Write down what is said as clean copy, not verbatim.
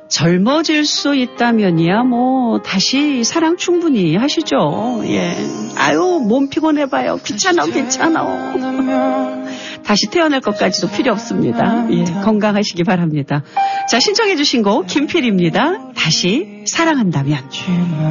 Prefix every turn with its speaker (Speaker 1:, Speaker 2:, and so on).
Speaker 1: 젊어질 수 있다면이야 뭐 다시 사랑 충분히 하시죠. 예. 아유 몸 피곤해봐요. 귀찮아. 다시 태어날 것까지도 필요 없습니다. 예. 건강하시기 바랍니다. 자 신청해 주신 곡 김필입니다. 다시 사랑한다면.